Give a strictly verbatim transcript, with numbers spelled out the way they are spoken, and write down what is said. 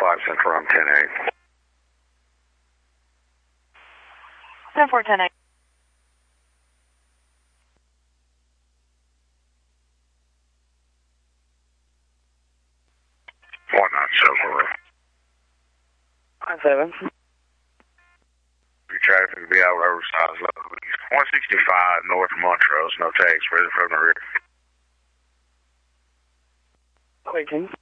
five Central, I'm ten eight. ten four, ten eight. one nine seven. Nine seven. Your traffic will be out oversized level. one sixty-five North Montrose, no tags, ready from the rear. Waiting.